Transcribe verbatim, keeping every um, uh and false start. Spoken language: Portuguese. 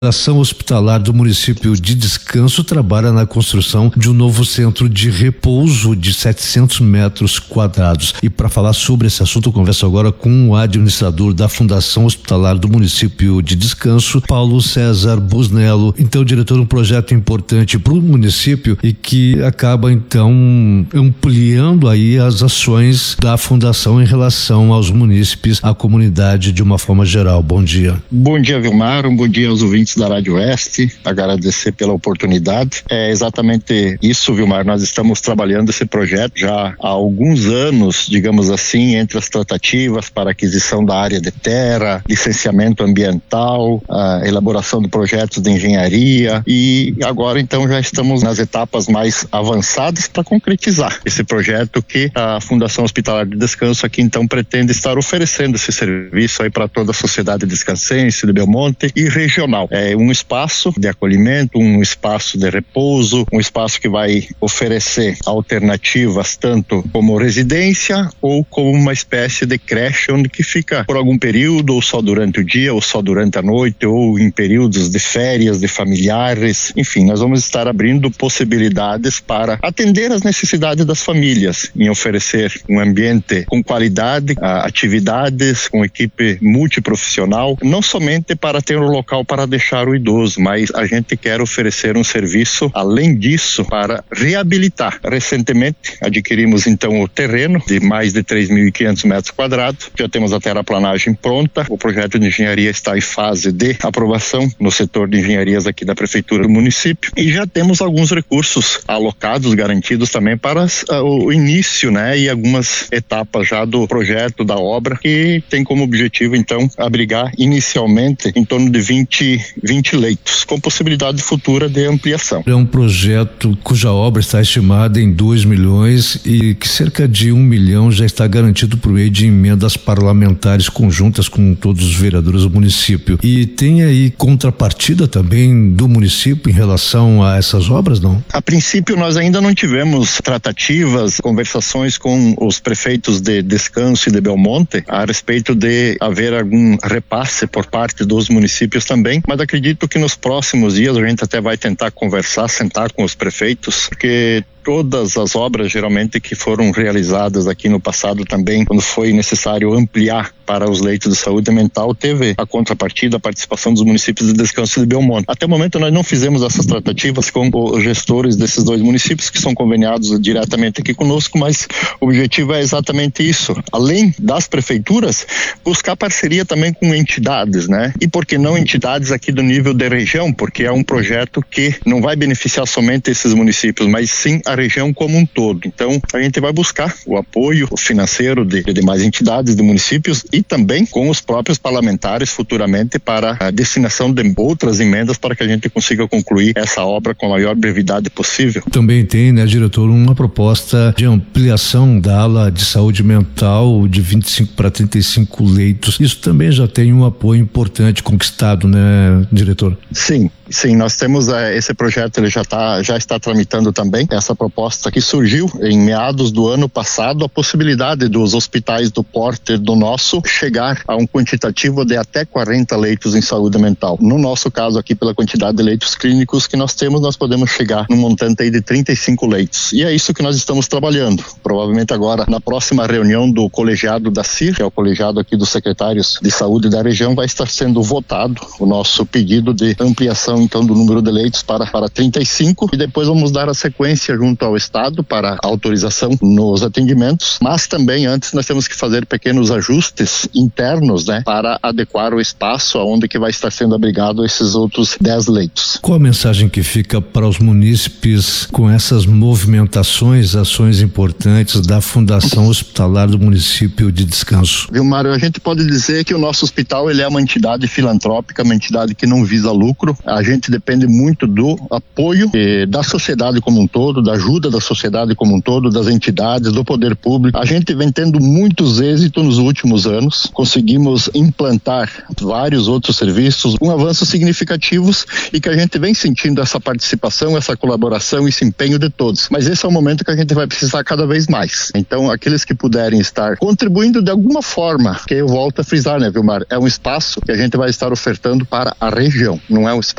A ação hospitalar do município de Descanso trabalha na construção de um novo centro de repouso de setecentos metros quadrados. E para falar sobre esse assunto, eu converso agora com o administrador da Fundação Hospitalar do município de Descanso, Paulo César Busnello. Então, diretor, um projeto importante para o município e que acaba, então, ampliando aí as ações da Fundação em relação aos munícipes, à comunidade de uma forma geral. Bom dia. Bom dia, Vilmar. Um bom dia aos ouvintes da Rádio Oeste, agradecer pela oportunidade. É exatamente isso, Vilmar, nós estamos trabalhando esse projeto já há alguns anos, digamos assim, entre as tratativas para aquisição da área de terra, licenciamento ambiental, a elaboração de projetos de engenharia e agora então já estamos nas etapas mais avançadas para concretizar esse projeto que a Fundação Hospitalar de Descanso aqui então pretende estar oferecendo esse serviço aí para toda a sociedade descansense de Belmonte e regional. É um espaço de acolhimento, um espaço de repouso, um espaço que vai oferecer alternativas tanto como residência ou como uma espécie de creche onde que fica por algum período ou só durante o dia ou só durante a noite ou em períodos de férias de familiares. Enfim, nós vamos estar abrindo possibilidades para atender as necessidades das famílias em oferecer um ambiente com qualidade, atividades com equipe multiprofissional, não somente para ter um local para deixar o idoso, mas a gente quer oferecer um serviço, além disso, para reabilitar. Recentemente, adquirimos então o terreno de mais de três mil e quinhentos metros quadrados, já temos a terraplanagem pronta, o projeto de engenharia está em fase de aprovação no setor de engenharias aqui da Prefeitura do município e já temos alguns recursos alocados, garantidos também para uh, o início, né, e algumas etapas já do projeto, da obra, que tem como objetivo então abrigar inicialmente em torno de vinte leitos, com possibilidade futura de ampliação. É um projeto cuja obra está estimada em dois milhões e que cerca de um milhão já está garantido por meio de emendas parlamentares conjuntas com todos os vereadores do município. E tem aí contrapartida também do município em relação a essas obras, não? A princípio nós ainda não tivemos tratativas, conversações com os prefeitos de Descanso e de Belmonte a respeito de haver algum repasse por parte dos municípios também, mas acredito que nos próximos dias a gente até vai tentar conversar, sentar com os prefeitos, porque todas as obras geralmente que foram realizadas aqui no passado também, quando foi necessário ampliar para os leitos de saúde mental, teve a contrapartida, a participação dos municípios de Descanso e de Belmonte. Até o momento nós não fizemos essas tratativas com os gestores desses dois municípios que são conveniados diretamente aqui conosco, mas o objetivo é exatamente isso. Além das prefeituras, buscar parceria também com entidades, né? E por que não entidades aqui do nível de região? Porque é um projeto que não vai beneficiar somente esses municípios, mas sim a região como um todo. Então, a gente vai buscar o apoio financeiro de, de demais entidades, de municípios e também com os próprios parlamentares futuramente para a destinação de outras emendas para que a gente consiga concluir essa obra com a maior brevidade possível. Também tem, né, diretor, uma proposta de ampliação da ala de saúde mental de vinte e cinco para trinta e cinco leitos. Isso também já tem um apoio importante conquistado, né, diretor? Sim. Sim, nós temos uh, esse projeto, ele já, tá, já está tramitando também, essa proposta que surgiu em meados do ano passado, a possibilidade dos hospitais do porte do nosso chegar a um quantitativo de até quarenta leitos em saúde mental. No nosso caso aqui, pela quantidade de leitos clínicos que nós temos, nós podemos chegar num montante aí de trinta e cinco leitos. E é isso que nós estamos trabalhando. Provavelmente agora, na próxima reunião do colegiado da C I R, que é o colegiado aqui dos secretários de saúde da região, vai estar sendo votado o nosso pedido de ampliação então do número de leitos para, para trinta e cinco e depois vamos dar a sequência junto ao Estado para a autorização nos atendimentos, mas também antes nós temos que fazer pequenos ajustes internos, né, para adequar o espaço aonde que vai estar sendo abrigado esses outros dez leitos. Qual a mensagem que fica para os munícipes com essas movimentações, ações importantes da Fundação Hospitalar do município de Descanso? Vilmar, a gente pode dizer que o nosso hospital ele é uma entidade filantrópica, uma entidade que não visa lucro. A gente depende muito do apoio eh, da sociedade como um todo, da ajuda da sociedade como um todo, das entidades, do poder público. A gente vem tendo muitos êxitos nos últimos anos, conseguimos implantar vários outros serviços, com avanços significativos e que a gente vem sentindo essa participação, essa colaboração e esse empenho de todos. Mas esse é o momento que a gente vai precisar cada vez mais. Então, aqueles que puderem estar contribuindo de alguma forma, que eu volto a frisar, né, Vilmar? É um espaço que a gente vai estar ofertando para a região, não é um espaço